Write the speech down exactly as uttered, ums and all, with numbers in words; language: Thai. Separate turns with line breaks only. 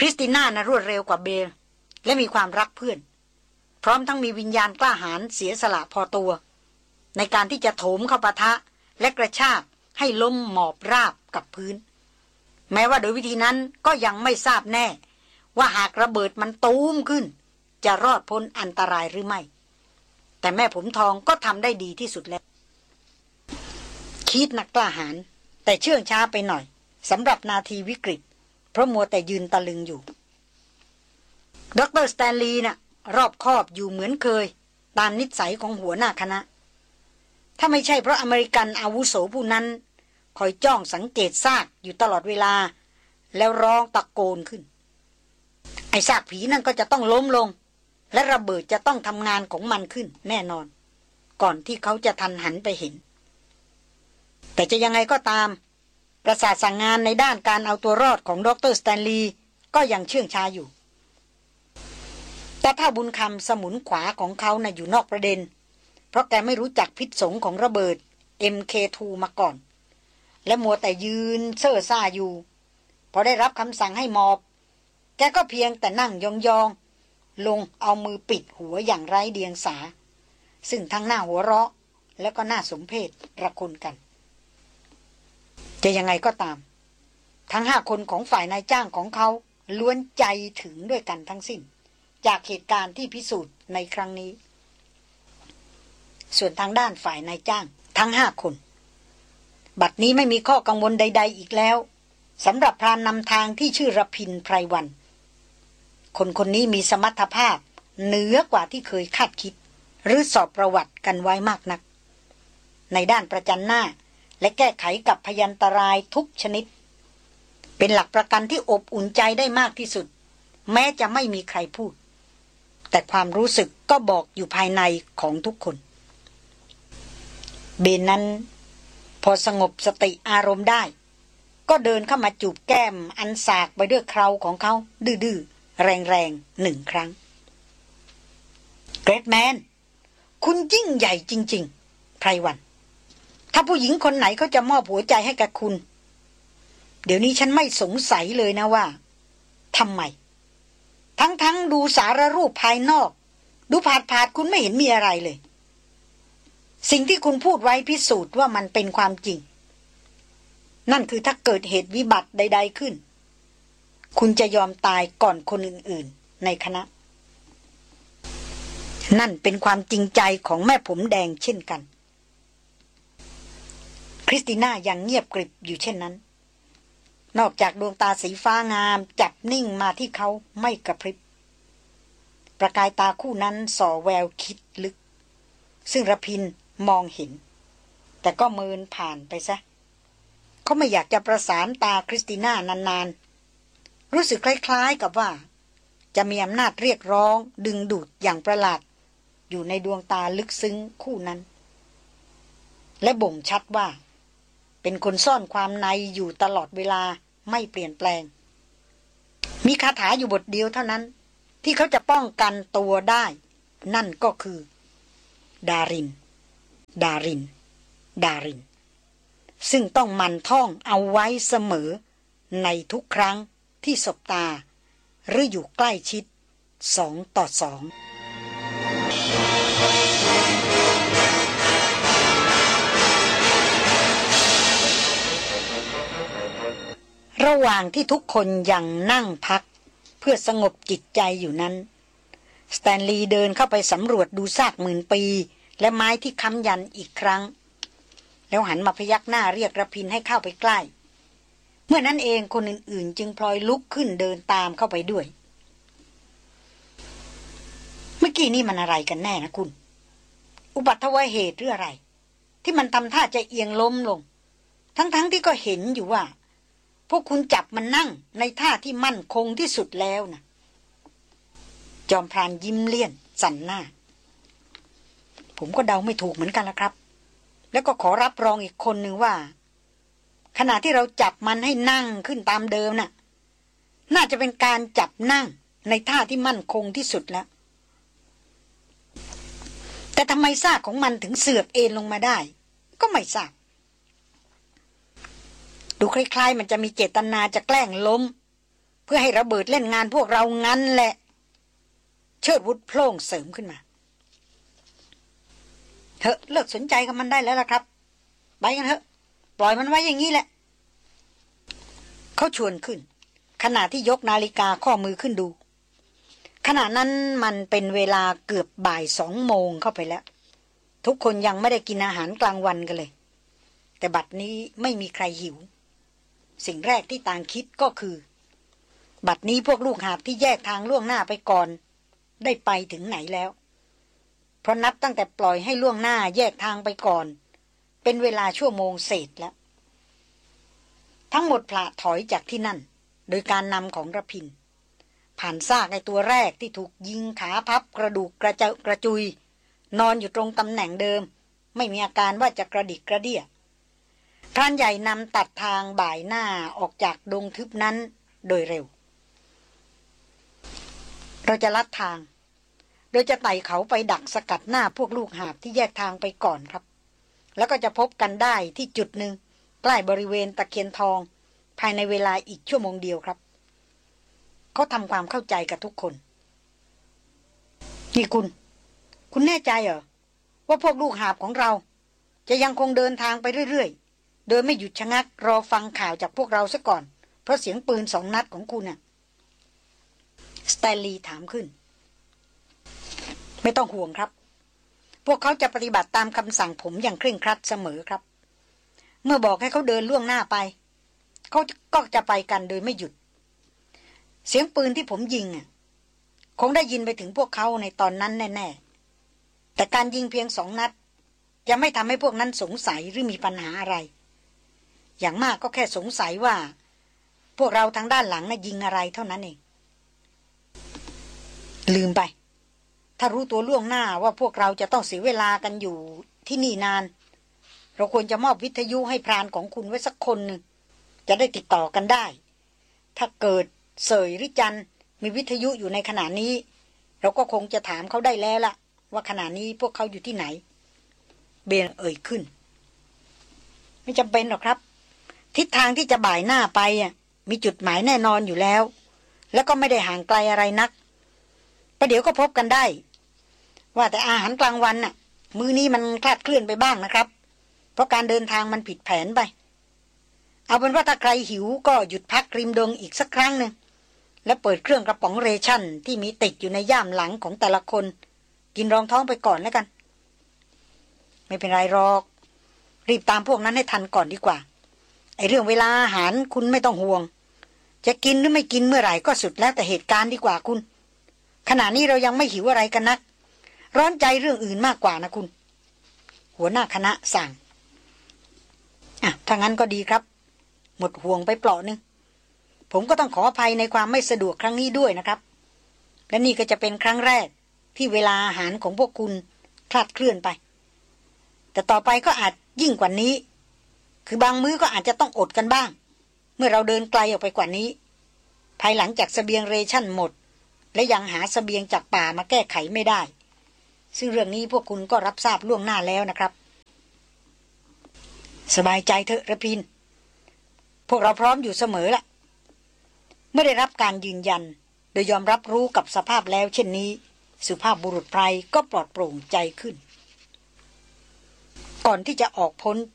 ริสติน่านะรวดเร็วกว่าเบลและมีความรักเพื่อนพร้อมทั้งมีวิญญาณกล้าหาญเสียสละพอตัวในการที่จะโถมเข้าปะทะและกระชากให้ล้มหมอบราบกับพื้นแม้ว่าโดยวิธีนั้นก็ยังไม่ทราบแน่ว่าหากระเบิดมันตูมขึ้นจะรอดพ้นอันตรายหรือไม่แต่แม่ผมทองก็ทำได้ดีที่สุดแล้วคิดนักกล้าหาญแต่เชื่องช้าไปหน่อยสำหรับนาทีวิกฤตเพราะมัวแต่ยืนตะลึงอยู่ดร.สแตนลีย์น่ะรอบคอบอยู่เหมือนเคยตามนิสัยของหัวหน้าคณะถ้าไม่ใช่เพราะอเมริกันอาวุโสผู้นั้นคอยจ้องสังเกตซากอยู่ตลอดเวลาแล้วร้องตะโกนขึ้นไอ้ซากผีนั่นก็จะต้องล้มลงและระเบิดจะต้องทำงานของมันขึ้นแน่นอนก่อนที่เขาจะทันหันไปเห็นแต่จะยังไงก็ตามประสาทสั่งงานในด้านการเอาตัวรอดของดร.สแตนลีย์ก็ยังเชื่องช้าอยู่แต่ถ้าบุญคำสมุนขวาของเขาน่ะอยู่นอกประเด็นเพราะแกไม่รู้จักพิษสงของระเบิด เอ็ม เค ทู มาก่อนและมัวแต่ยืนเซ่อซ่าอยู่พอได้รับคำสั่งให้หมอบแกก็เพียงแต่นั่งยองๆลงเอามือปิดหัวอย่างไร้เดียงสาซึ่งทั้งหน้าหัวเราะและก็น่าสมเพชระคนกันจะยังไงก็ตามทั้งห้าคนของฝ่ายนายจ้างของเขาล้วนใจถึงด้วยกันทั้งสิ้นจากเหตุการณ์ที่พิสูจน์ในครั้งนี้ส่วนทางด้านฝ่ายนายจ้างทั้งห้าคนบัดนี้ไม่มีข้อกังวลใดๆอีกแล้วสำหรับพรานนำทางที่ชื่อรพินไพรวันคนคนนี้มีสมรรถภาพเหนือกว่าที่เคยคาดคิดหรือสอบประวัติกันไว้มากนักในด้านประจันหน้าและแก้ไขกับพยันตรายทุกชนิดเป็นหลักประกันที่อบอุ่นใจได้มากที่สุดแม้จะไม่มีใครพูดแต่ความรู้สึกก็บอกอยู่ภายในของทุกคนเบนนั้นพอสงบสติอารมณ์ได้ก็เดินเข้ามาจูบแก้มอันสากไปด้วยเคราของเขาดื้อๆแรงๆหนึ่งครั้งเกรทแมนคุณยิ่งใหญ่จริงๆไพรวันถ้าผู้หญิงคนไหนเขาจะมอบหัวใจให้กับคุณเดี๋ยวนี้ฉันไม่สงสัยเลยนะว่าทำไมทั้งๆดูสารรูปภายนอกดูผาดๆคุณไม่เห็นมีอะไรเลยสิ่งที่คุณพูดไว้พิสูจน์ว่ามันเป็นความจริงนั่นคือถ้าเกิดเหตุวิบัติใดๆขึ้นคุณจะยอมตายก่อนคนอื่นๆในคณะนั่นเป็นความจริงใจของแม่ผมแดงเช่นกันคริสติน่ายังเงียบกริบอยู่เช่นนั้นนอกจากดวงตาสีฟ้างามจับนิ่งมาที่เขาไม่กระพริบประกายตาคู่นั้นส่อแววคิดลึกซึ่งระพินมองเห็นแต่ก็เมินผ่านไปซะเขาไม่อยากจะประสานตาคริสติน่านานๆรู้สึกคล้ายๆกับว่าจะมีอำนาจเรียกร้องดึงดูดอย่างประหลาดอยู่ในดวงตาลึกซึ้งคู่นั้นและบ่งชัดว่าเป็นคนซ่อนความในอยู่ตลอดเวลาไม่เปลี่ยนแปลงมีคาถาอยู่บทเดียวเท่านั้นที่เขาจะป้องกันตัวได้นั่นก็คือดารินดารินดารินซึ่งต้องหมั่นท่องเอาไว้เสมอในทุกครั้งที่สบตาหรืออยู่ใกล้ชิดสองต่อสองระหว่างที่ทุกคนยังนั่งพักเพื่อสงบจิตใจอยู่นั้นสแตนลีย์เดินเข้าไปสำรวจดูซากหมื่นปีและไม้ที่ค้ำยันอีกครั้งแล้วหันมาพยักหน้าเรียกระพินให้เข้าไปใกล้เมื่อนั้นเองคนอื่นๆจึงพลอยลุกขึ้นเดินตามเข้าไปด้วยเมื่อกี้นี่มันอะไรกันแน่นะคุณอุบัติเหตุหรืออะไรที่มันทำท่าจะเอียงล้มลงทั้งๆที่ก็เห็นอยู่ว่าพวกคุณจับมันนั่งในท่าที่มั่นคงที่สุดแล้วนะจอมพรานยิ้มเลี่ยนสั่นหน้าผมก็เดาไม่ถูกเหมือนกันละครับแล้วก็ขอรับรองอีกคนหนึ่งว่าขณะที่เราจับมันให้นั่งขึ้นตามเดิมน่ะน่าจะเป็นการจับนั่งในท่าที่มั่นคงที่สุดแล้วแต่ทำไมซากของมันถึงเสือกเอ็นลงมาได้ก็ไม่ทราบดูคล้ายๆมันจะมีเจตนาจะแกล้งล้มเพื่อให้ระเบิดเล่นงานพวกเรางั้นแหละเชิดวุฒโพล่งเสริมขึ้นมาเถอะเลิกสนใจกับมันได้แล้วล่ะครับไปกันเถอะปล่อยมันไว้อย่างนี้แหละเขาชวนขึ้นขณะที่ยกนาฬิกาข้อมือขึ้นดูขณะนั้นมันเป็นเวลาเกือบบ่ายสองโมงเข้าไปแล้วทุกคนยังไม่ได้กินอาหารกลางวันกันเลยแต่บัดนี้ไม่มีใครหิวสิ่งแรกที่ต่างคิดก็คือบัดนี้พวกลูกหาบที่แยกทางล่วงหน้าไปก่อนได้ไปถึงไหนแล้วเพราะนับตั้งแต่ปล่อยให้ล่วงหน้าแยกทางไปก่อนเป็นเวลาชั่วโมงเศษแล้วทั้งหมดพละถอยจากที่นั่นโดยการนำของระพินผ่านซากไอ้ตัวแรกที่ถูกยิงขาพับกระดูกกระเจาะกระจุยนอนอยู่ตรงตำแหน่งเดิมไม่มีอาการว่าจะกระดิกกระเดี้ยพรานใหญ่นำตัดทางบ่ายหน้าออกจากดงทึบนั้นโดยเร็วเราจะลัดทางโดยจะไต่เขาไปดักสกัดหน้าพวกลูกหาบที่แยกทางไปก่อนครับแล้วก็จะพบกันได้ที่จุดหนึ่งใกล้บริเวณตะเคียนทองภายในเวลาอีกชั่วโมงเดียวครับเขาทำความเข้าใจกับทุกคนนี่คุณคุณแน่ใจเหรอว่าพวกลูกหาบของเราจะยังคงเดินทางไปเรื่อยๆโดยไม่หยุดชะงักรอฟังข่าวจากพวกเราซะก่อนเพราะเสียงปืนสองนัดของคุณน่ะสแตนลีย์ถามขึ้นไม่ต้องห่วงครับพวกเขาจะปฏิบัติตามคำสั่งผมอย่างเคร่งครัดเสมอครับเมื่อบอกให้เขาเดินล่วงหน้าไปเขาก็จะไปกันโดยไม่หยุดเสียงปืนที่ผมยิงอ่ะคงได้ยินไปถึงพวกเขาในตอนนั้นแน่ๆแต่การยิงเพียงสองนัดจะไม่ทำให้พวกนั้นสงสัยหรือมีปัญหาอะไรอย่างมากก็แค่สงสัยว่าพวกเราทางด้านหลังน่ะยิงอะไรเท่านั้นเองลืมไปถ้ารู้ตัวล่วงหน้าว่าพวกเราจะต้องเสียเวลากันอยู่ที่นี่นานเราควรจะมอบวิทยุให้พรานของคุณไว้สักคนหนึ่งจะได้ติดต่อกันได้ถ้าเกิดเสยหรือจันมีวิทยุอยู่ในขณะนี้เราก็คงจะถามเขาได้แล้วล่ะว่าขณะนี้พวกเขาอยู่ที่ไหนเบนเอ่ยขึ้นไม่จำเป็นหรอกครับทิศทางที่จะบ่ายหน้าไปอ่ะมีจุดหมายแน่นอนอยู่แล้วแล้วก็ไม่ได้ห่างไกลอะไรนักประเดี๋ยวก็พบกันได้ว่าแต่อาหารกลางวันน่ะมื้อนี้มันคลาดเคลื่อนไปบ้างนะครับเพราะการเดินทางมันผิดแผนไปเอาเป็นว่าถ้าใครหิวก็หยุดพักริมดงอีกสักครั้งหนึ่งแล้วเปิดเครื่องกระป๋องเรชั่นที่มีติดอยู่ในย่ามหลังของแต่ละคนกินรองท้องไปก่อนแล้วกันไม่เป็นไรหรอกรีบตามพวกนั้นให้ทันก่อนดีกว่าไอ้เรื่องเวลาอาหารคุณไม่ต้องห่วงจะกินหรือไม่กินเมื่อไหร่ก็สุดแล้วแต่เหตุการณ์ดีกว่าคุณขณะนี้เรายังไม่หิวอะไรกันนักร้อนใจเรื่องอื่นมากกว่านะคุณหัวหน้าคณะสั่งอ่ะถ้างั้นก็ดีครับหมดห่วงไปเปลาะนึงผมก็ต้องขออภัยในความไม่สะดวกครั้งนี้ด้วยนะครับและนี่ก็จะเป็นครั้งแรกที่เวลาอาหารของพวกคุณคลาดเคลื่อนไปแต่ต่อไปก็อาจยิ่งกว่านี้คือบางมื้อก็อาจจะต้องอดกันบ้างเมื่อเราเดินไกลออกไปกว่านี้ภายหลังจากเสบียงเรชั่นหมดและยังหาเสบียงจากป่ามาแก้ไขไม่ได้ซึ่งเรื่องนี้พวกคุณก็รับทราบล่วงหน้าแล้วนะครับสบายใจเถอะระพินพวกเราพร้อมอยู่เสมอละเมื่อได้รับการยืนยันโดยยอมรับรู้กับสภาพแล้วเช่นนี้สุภาพบุรุษไพรก็ปลอดโปร่งใจขึ้นก่อนที่จะออกพ้น